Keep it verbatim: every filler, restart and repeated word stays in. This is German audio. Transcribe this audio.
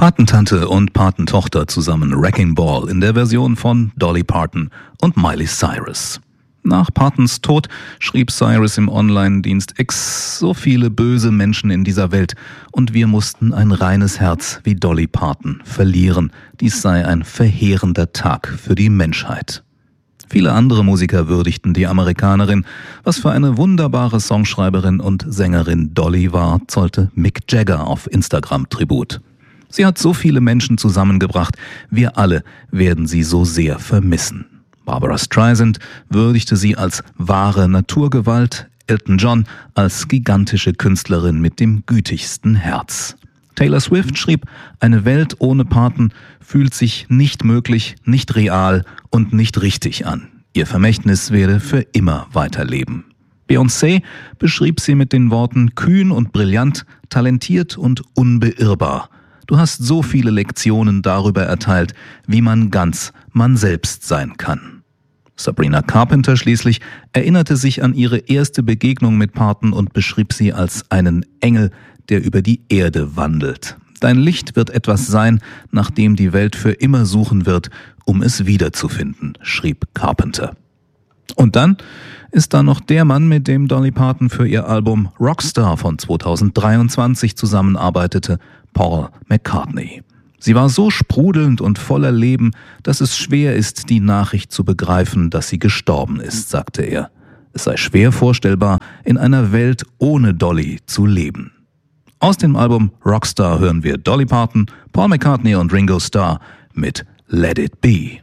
Patentante und Patentochter zusammen Wrecking Ball in der Version von Dolly Parton und Miley Cyrus. Nach Partons Tod schrieb Cyrus im Online-Dienst X: so viele böse Menschen in dieser Welt und wir mussten ein reines Herz wie Dolly Parton verlieren. Dies sei ein verheerender Tag für die Menschheit. Viele andere Musiker würdigten die Amerikanerin. Was für eine wunderbare Songschreiberin und Sängerin Dolly war, zollte Mick Jagger auf Instagram Tribut. Sie hat so viele Menschen zusammengebracht, wir alle werden sie so sehr vermissen. Barbra Streisand würdigte sie als wahre Naturgewalt, Elton John als gigantische Künstlerin mit dem gütigsten Herz. Taylor Swift schrieb: eine Welt ohne Parton fühlt sich nicht möglich, nicht real und nicht richtig an. Ihr Vermächtnis werde für immer weiterleben. Beyoncé beschrieb sie mit den Worten: kühn und brillant, talentiert und unbeirrbar. Du hast so viele Lektionen darüber erteilt, wie man ganz man selbst sein kann. Sabrina Carpenter schließlich erinnerte sich an ihre erste Begegnung mit Parton und beschrieb sie als einen Engel, der über die Erde wandelt. Dein Licht wird etwas sein, nach dem die Welt für immer suchen wird, um es wiederzufinden, schrieb Carpenter. Und dann ist da noch der Mann, mit dem Dolly Parton für ihr Album Rockstar von zweitausenddreiundzwanzig zusammenarbeitete, Paul McCartney. Sie war so sprudelnd und voller Leben, dass es schwer ist, die Nachricht zu begreifen, dass sie gestorben ist, sagte er. Es sei schwer vorstellbar, in einer Welt ohne Dolly zu leben. Aus dem Album Rockstar hören wir Dolly Parton, Paul McCartney und Ringo Starr mit Let It Be.